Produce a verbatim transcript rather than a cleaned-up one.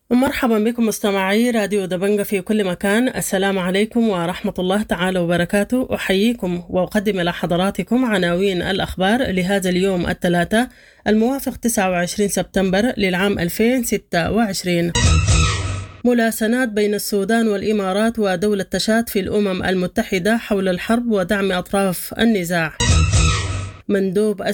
ومرحبا بكم مستمعي راديو دبنجة في كل مكان. السلام عليكم ورحمة الله تعالى وبركاته. أحييكم وأقدم إلى حضراتكم عناوين الأخبار لهذا اليوم الثلاثاء الموافق تسعة وعشرين سبتمبر للعام ألفين وستة وعشرين. ملاسنات بين السودان والإمارات ودولة تشاد في الأمم المتحدة حول الحرب ودعم أطراف النزاع. مندوب